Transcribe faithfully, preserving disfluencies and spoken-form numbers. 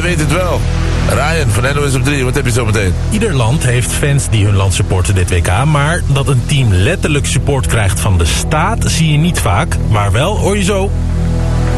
weet het wel. Ryan van N O S op drie, wat heb je zo meteen? Ieder land heeft fans die hun land supporten dit W K. Maar dat een team letterlijk support krijgt van de staat zie je niet vaak. Maar wel, hoor je zo...